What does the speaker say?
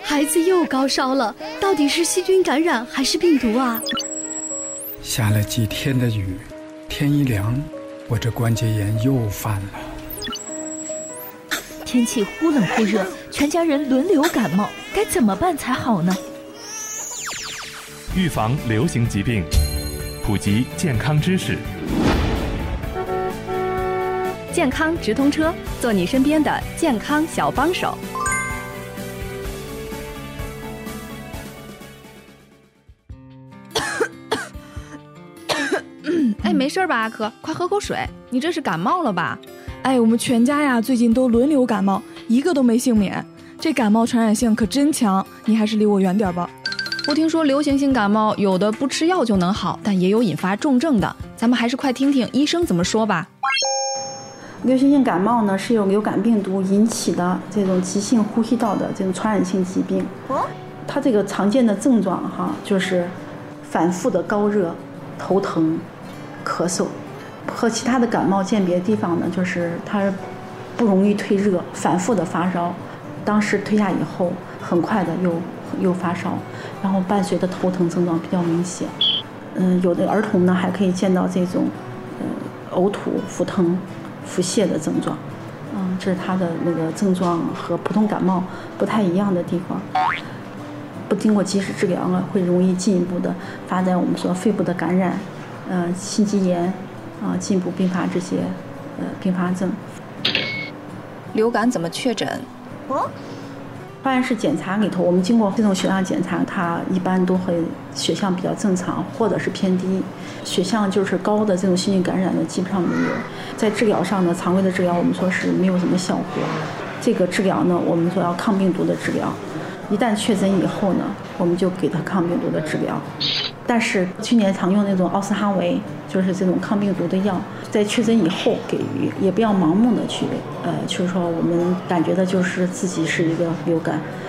孩子又高烧了，到底是细菌感染还是病毒啊？ 下了几天的雨，天一凉，我这关节炎又犯了。 天气忽冷忽热，全家人轮流感冒，该怎么办才好呢？ 预防流行疾病，普及健康知识。 健康直通车，做你身边的健康小帮手。 哎，没事吧，阿珂？快喝口水，你这是感冒了吧？ 哎，我们全家呀，最近都轮流感冒，一个都没幸免。这感冒传染性可真强，你还是离我远点吧。 我听说流行性感冒有的不吃药就能好，但也有引发重症的，咱们还是快听听医生怎么说吧。 流行性感冒呢，是由流感病毒引起的这种急性呼吸道的这种传染性疾病。它这个常见的症状就是反复的高热、头疼、咳嗽。和其他的感冒鉴别的地方呢，就是它不容易退热，反复的发烧，当时退下以后，很快的又发烧，然后伴随的头疼症状比较明显。有的儿童呢还可以见到这种呕吐、腹疼、腹泻的症状。这是它的那个症状和普通感冒不太一样的地方。不经过及时治疗呢，会容易进一步的发展我们说肺部的感染，心肌炎。进一步并发这些并发症。 流感怎么确诊？ 化验室检查里头，我们经过这种血样检查，它一般都会血象比较正常，或者是偏低。血象就是高的这种细菌感染呢，基本上没有。在治疗上呢，常规的治疗我们说是没有什么效果。这个治疗呢，我们说要抗病毒的治疗。一旦确诊以后呢，我们就给他抗病毒的治疗。但是去年常用那种奥司哈韦，就是这种抗病毒的药，在确诊以后给予，也不要盲目的去，就是说我们感觉的就是自己是一个流感。